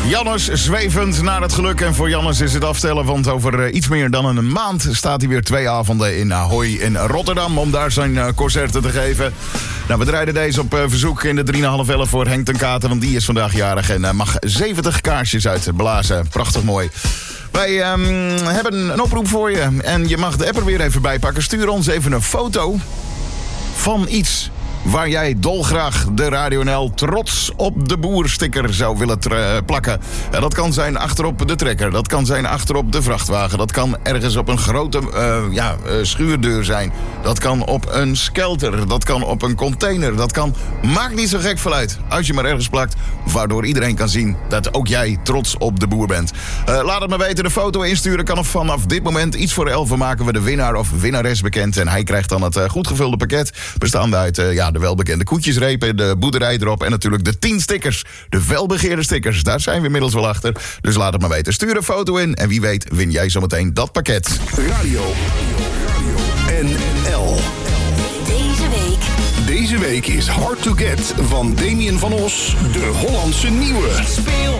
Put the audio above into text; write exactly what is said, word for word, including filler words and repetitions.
Jannes zwevend naar het geluk. En voor Jannes is het aftellen, want over uh, iets meer dan een maand staat hij weer twee avonden in Ahoy in Rotterdam om daar zijn uh, concerten te geven. Nou, we draaien deze op uh, verzoek in de drie en half elf voor Henk ten Katen, want die is vandaag jarig en uh, mag zeventig kaarsjes uitblazen. Prachtig mooi. Wij um, hebben een oproep voor je en je mag de app er weer even bij pakken. Stuur ons even een foto van iets waar jij dolgraag de Radio N L trots op de boer sticker zou willen tra- plakken. Ja, dat kan zijn achterop de trekker, dat kan zijn achterop de vrachtwagen, dat kan ergens op een grote uh, ja, uh, schuurdeur zijn, dat kan op een skelter, dat kan op een container, dat kan, maakt niet zo gek veel uit als je maar ergens plakt, waardoor iedereen kan zien dat ook jij trots op de boer bent. Uh, laat het me weten, de foto insturen kan of vanaf dit moment. Iets voor elf maken we de winnaar of winnares bekend en hij krijgt dan het uh, goed gevulde pakket, bestaande uit uh, ja, de welbekende koetjesrepen, de boerderij erop en natuurlijk de tien stickers. De felbegeerde stickers, daar zijn we inmiddels wel achter. Dus laat het maar weten. Stuur een foto in en wie weet win jij zometeen dat pakket. Radio N L. Deze week. Deze week is Hard to Get van Damien van Os, de Hollandse nieuwe.